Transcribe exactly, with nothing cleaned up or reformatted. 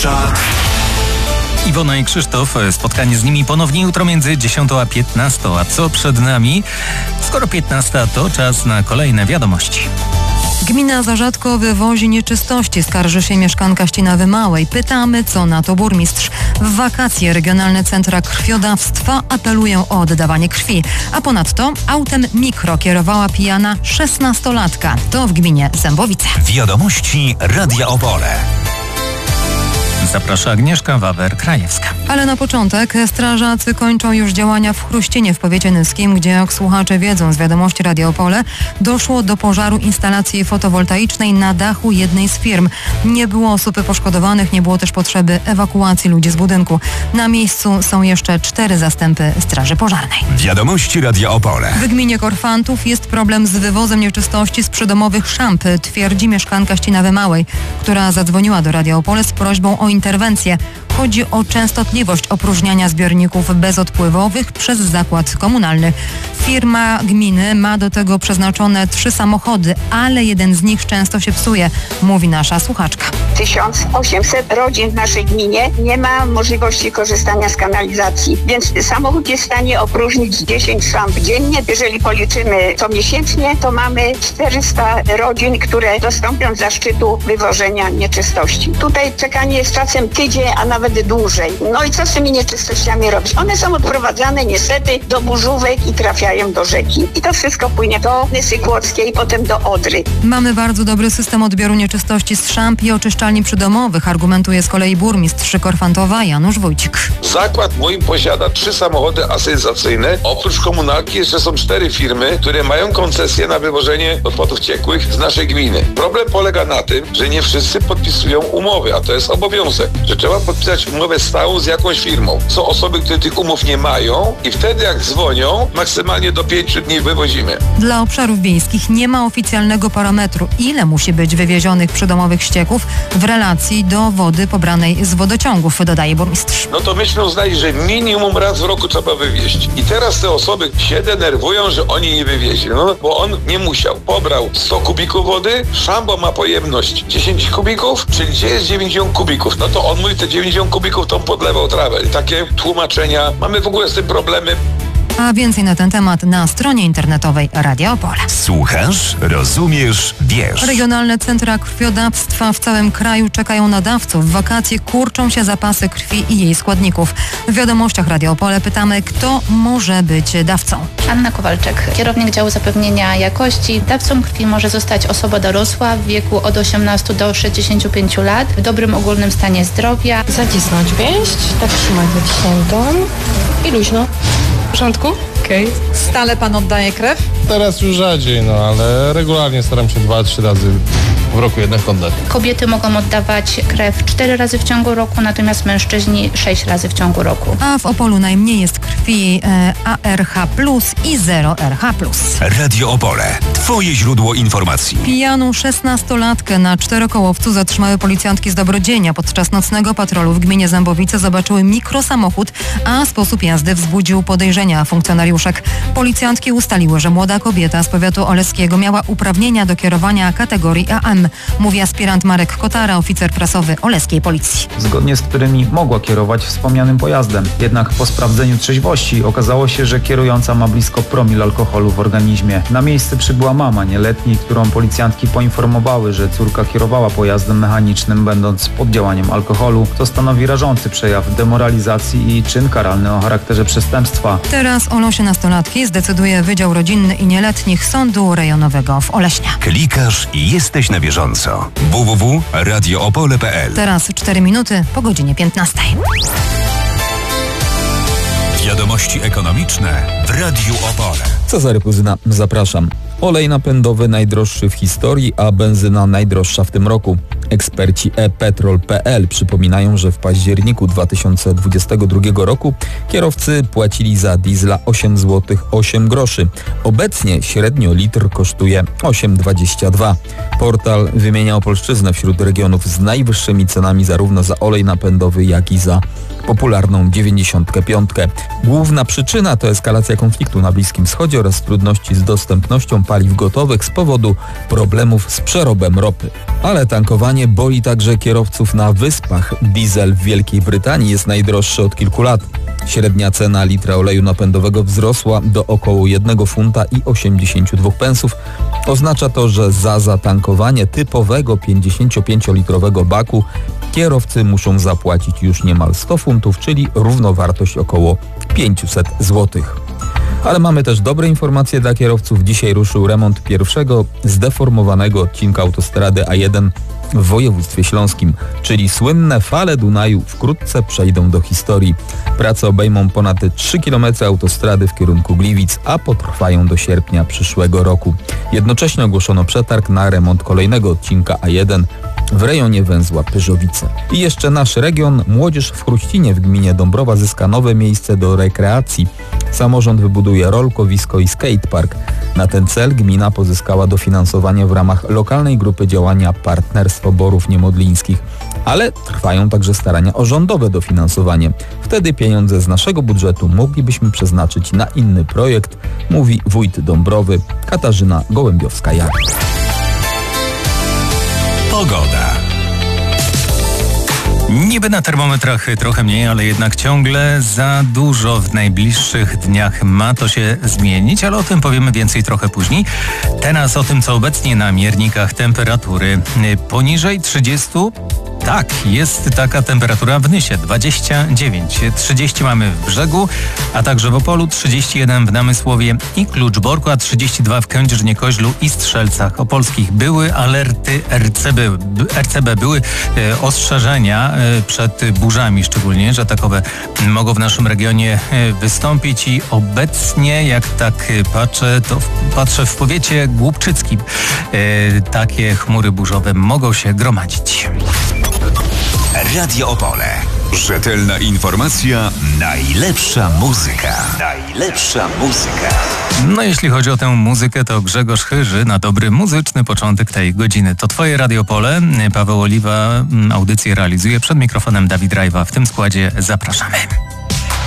Polsat. Iwona i Krzysztof, spotkanie z nimi ponownie jutro między dziesiątą a piętnastą. A co przed nami? Skoro piętnasta, to czas na kolejne wiadomości. Gmina za rzadko wywozi nieczystości, skarży się mieszkanka Ścinawy Małej. Pytamy, co na to burmistrz. W wakacje regionalne centra krwiodawstwa apelują o oddawanie krwi. A ponadto autem mikro kierowała pijana szesnastolatka. To w gminie Zębowice. Wiadomości Radia Opole. Zaprasza Agnieszka Wawer-Krajewska. Ale na początek strażacy kończą już działania w Chruścinie w powiecie nyskim, gdzie, jak słuchacze wiedzą z wiadomości Radia Opole, doszło do pożaru instalacji fotowoltaicznej na dachu jednej z firm. Nie było osób poszkodowanych, nie było też potrzeby ewakuacji ludzi z budynku. Na miejscu są jeszcze cztery zastępy straży pożarnej. Wiadomości Radia Opole. W gminie Korfantów jest problem z wywozem nieczystości z przydomowych szamp, twierdzi mieszkanka Ścinawy Małej, która zadzwoniła do Radia Opole z prośbą o interwencję. Chodzi o częstotliwość opróżniania zbiorników bezodpływowych przez zakład komunalny. Firma gminy ma do tego przeznaczone trzy samochody, ale jeden z nich często się psuje, mówi nasza słuchaczka. tysiąc osiemset rodzin w naszej gminie nie ma możliwości korzystania z kanalizacji, więc samochód jest w stanie opróżnić dziesięć szamp dziennie. Jeżeli policzymy to miesięcznie, to mamy czterysta rodzin, które dostąpią zaszczytu wywożenia nieczystości. Tutaj czekanie jest czasem tydzień, a nawet dłużej. No i co z tymi nieczystościami robić? One są odprowadzane niestety do burzówek i trafiają do rzeki. I to wszystko płynie do Nysy Kłodzkiej i potem do Odry. Mamy bardzo dobry system odbioru nieczystości z szamp i oczyszczalni przydomowych, argumentuje z kolei burmistrz Korfantowa Janusz Wójcik. Zakład mój posiada trzy samochody asystacyjne. Oprócz komunalki jeszcze są cztery firmy, które mają koncesję na wywożenie odpadów ciekłych z naszej gminy. Problem polega na tym, że nie wszyscy podpisują umowy, a to jest obowiązek, że trzeba podpisać umowę stałą z jakąś firmą. Są osoby, które tych umów nie mają i wtedy jak dzwonią, maksymalnie do pięciu dni wywozimy. Dla obszarów wiejskich nie ma oficjalnego parametru, ile musi być wywiezionych przydomowych ścieków w relacji do wody pobranej z wodociągów, dodaje burmistrz. No to myśmy uznali, że minimum raz w roku trzeba wywieźć. I teraz te osoby się denerwują, że oni nie wywieźli. No bo on nie musiał. Pobrał sto kubików wody, szambo ma pojemność dziesięć kubików, czyli gdzie jest dziewięćdziesiąt kubików? No to on mówi, te dziewięćdziesiąt kubików to podlewał trawę. I takie tłumaczenia. Mamy w ogóle z tym problemy. A więcej na ten temat na stronie internetowej Radia Opole. Słuchasz, rozumiesz, wiesz. Regionalne centra krwiodawstwa w całym kraju czekają na dawców. W wakacje kurczą się zapasy krwi i jej składników. W wiadomościach Radia Opole pytamy, kto może być dawcą. Anna Kowalczyk, kierownik działu zapewnienia jakości. Dawcą krwi może zostać osoba dorosła w wieku od osiemnastu do sześćdziesięciu pięciu lat, w dobrym ogólnym stanie zdrowia. Zacisnąć pięść, tak trzymać wyciśniętą i luźno. W porządku? Okej. Okay. Stale pan oddaje krew? Teraz już rzadziej, no ale regularnie staram się dwa, trzy razy w roku jednak oddać. Kobiety mogą oddawać krew cztery razy w ciągu roku, natomiast mężczyźni sześć razy w ciągu roku. A w Opolu najmniej jest krwi e, A R H plus i zero R H plus. Radio Opole. Twoje źródło informacji. Pijaną szesnastolatkę na czterokołowcu zatrzymały policjantki z Dobrodzienia. Podczas nocnego patrolu w gminie Zębowice zobaczyły mikrosamochód, a sposób jazdy wzbudził podejrzenia funkcjonariuszek. Policjantki ustaliły, że młoda kobieta z powiatu oleskiego miała uprawnienia do kierowania kategorii A M. Mówi aspirant Marek Kotara, oficer prasowy Oleskiej Policji. Zgodnie z którymi mogła kierować wspomnianym pojazdem. Jednak po sprawdzeniu trzeźwości okazało się, że kierująca ma blisko promil alkoholu w organizmie. Na miejsce przybyła mama nieletniej, którą policjantki poinformowały, że córka kierowała pojazdem mechanicznym będąc pod działaniem alkoholu. To stanowi rażący przejaw demoralizacji i czyn karalny o charakterze przestępstwa. Teraz o losie nastolatki zdecyduje Wydział Rodzinny i Nieletnich Sądu Rejonowego w Oleśnie. Klikasz i jesteś na bieżąco. w w w kropka radio opole kropka p l. Teraz cztery minuty po godzinie piętnastej. Wiadomości ekonomiczne w Radiu Opole. Cezary Puzyna, zapraszam. Olej napędowy najdroższy w historii, a benzyna najdroższa w tym roku. Eksperci e petrol kropka p l przypominają, że w październiku dwa tysiące dwudziestego drugiego roku kierowcy płacili za diesla osiem złotych osiem groszy. Obecnie średnio litr kosztuje osiem dwadzieścia dwa. Portal wymienia Opolszczyznę wśród regionów z najwyższymi cenami zarówno za olej napędowy, jak i za popularną dziewięćdziesiątkę pięć. Główna przyczyna to eskalacja konfliktu na Bliskim Wschodzie oraz trudności z dostępnością paliw gotowych z powodu problemów z przerobem ropy. Ale tankowanie boli także kierowców na Wyspach. Diesel w Wielkiej Brytanii jest najdroższy od kilku lat. Średnia cena litra oleju napędowego wzrosła do około jednego funta i osiemdziesięciu dwóch pensów. Oznacza to, że za zatankowanie typowego pięćdziesięciopięciolitrowego baku kierowcy muszą zapłacić już niemal sto funtów, czyli równowartość około pięćset złotych. Ale mamy też dobre informacje dla kierowców. Dzisiaj ruszył remont pierwszego zdeformowanego odcinka autostrady A jeden w województwie śląskim, czyli słynne fale Dunaju wkrótce przejdą do historii. Prace obejmą ponad trzy kilometry autostrady w kierunku Gliwic, a potrwają do sierpnia przyszłego roku. Jednocześnie ogłoszono przetarg na remont kolejnego odcinka A jeden w rejonie węzła Pyrzowice. I jeszcze nasz region. Młodzież w Chruścinie w gminie Dąbrowa zyska nowe miejsce do rekreacji. Samorząd wybuduje rolkowisko i skatepark. Na ten cel gmina pozyskała dofinansowanie w ramach lokalnej grupy działania Partnerstwo Borów Niemodlińskich. Ale trwają także starania o rządowe dofinansowanie. Wtedy pieniądze z naszego budżetu moglibyśmy przeznaczyć na inny projekt, mówi wójt Dąbrowy Katarzyna Gołębiowska-Jar. Pogoda. Niby na termometrach trochę mniej, ale jednak ciągle za dużo. W najbliższych dniach ma to się zmienić, ale o tym powiemy więcej trochę później. Teraz o tym, co obecnie na miernikach temperatury. Poniżej trzydziestu. Tak, jest taka temperatura w Nysie, dwadzieścia dziewięć. trzydzieści mamy w Brzegu, a także w Opolu, trzydzieści jeden w Namysłowie i Kluczborku, a trzydzieści dwa w Kędzierzynie-Koźlu i Strzelcach Opolskich. Były alerty R C B, R C B były e, ostrzeżenia e, przed burzami szczególnie, że takowe mogą w naszym regionie e, wystąpić i obecnie, jak tak patrzę, to w, patrzę w powiecie głubczyckim, e, takie chmury burzowe mogą się gromadzić. Radio Opole. Rzetelna informacja, najlepsza muzyka. Najlepsza muzyka. No jeśli chodzi o tę muzykę, to Grzegorz Chyży na dobry muzyczny początek tej godziny. To Twoje Radio Opole. Paweł Oliwa audycję realizuje. Przed mikrofonem Dawid Rajwa. W tym składzie zapraszamy.